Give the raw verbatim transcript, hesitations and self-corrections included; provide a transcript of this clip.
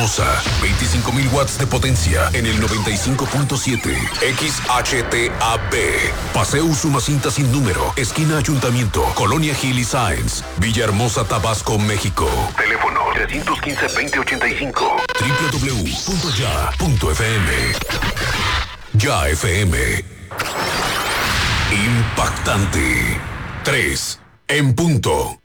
veinticinco mil watts de potencia en el noventa y cinco punto siete. X H T A B. Paseo Usumacinta sin número. Esquina Ayuntamiento. Colonia Gil y Sáenz. Villahermosa, Tabasco, México. Teléfono trescientos quince, veinte ochenta y cinco. doble u doble u doble u punto ya punto f m. Ya F M. Impactante. tres. En punto.